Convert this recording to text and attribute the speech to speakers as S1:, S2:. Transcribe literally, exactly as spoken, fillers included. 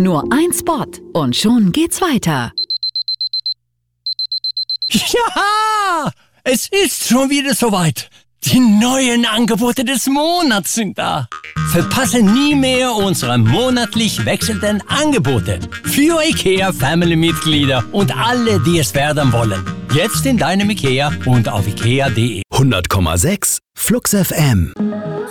S1: Nur ein Spot und schon geht's weiter.
S2: Ja, es ist schon wieder soweit. Die neuen Angebote des Monats sind da. Verpasse nie mehr unsere monatlich wechselnden Angebote für IKEA Family-Mitglieder und alle, die es werden wollen. Jetzt in deinem IKEA und auf ikea punkt de.
S3: hundert Komma sechs Flux F M.